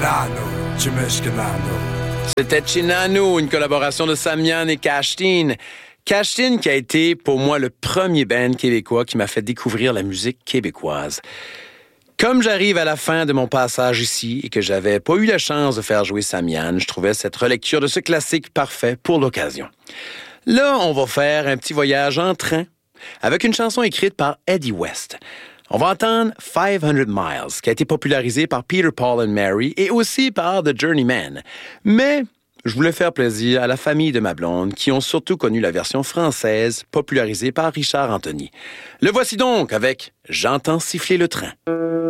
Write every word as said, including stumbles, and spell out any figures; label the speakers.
Speaker 1: Chinano, Chimeshkanano.
Speaker 2: C'était Chinano, une collaboration de Samian et Cash Teen. Cash Teen qui a été pour moi le premier band québécois qui m'a fait découvrir la musique québécoise. Comme j'arrive à la fin de mon passage ici et que j'avais pas eu la chance de faire jouer Samian, je trouvais cette relecture de ce classique parfait pour l'occasion. Là, on va faire un petit voyage en train avec une chanson écrite par Eddie West. On va entendre five hundred miles, qui a été popularisé par Peter, Paul and Mary et aussi par The Journeymen. Mais je voulais faire plaisir à la famille de ma blonde, qui ont surtout connu la version française, popularisée par Richard Anthony. Le voici donc avec « J'entends siffler le train ».